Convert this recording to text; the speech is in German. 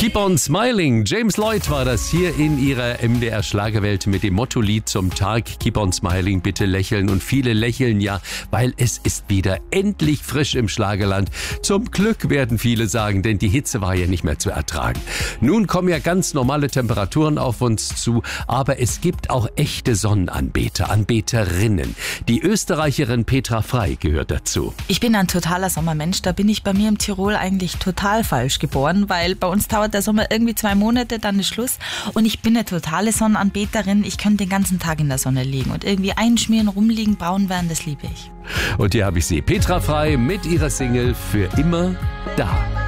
Keep on Smiling. James Lloyd war das hier in ihrer MDR-Schlagerwelt mit dem Motto-Lied zum Tag. Keep on Smiling, bitte lächeln. Und viele lächeln ja, weil es ist wieder endlich frisch im Schlagerland. Zum Glück werden viele sagen, denn die Hitze war ja nicht mehr zu ertragen. Nun kommen ja ganz normale Temperaturen auf uns zu, aber es gibt auch echte Sonnenanbeter, Anbeterinnen. Die Österreicherin Petra Frey gehört dazu. Ich bin ein totaler Sommermensch. Da bin ich bei mir im Tirol eigentlich total falsch geboren, weil bei uns dauert der Sommer irgendwie 2 Monate, dann ist Schluss. Und ich bin eine totale Sonnenanbeterin. Ich könnte den ganzen Tag in der Sonne liegen und irgendwie einschmieren, rumliegen, braun werden, das liebe ich. Und hier habe ich sie, Petra Frey, mit ihrer Single Für immer da.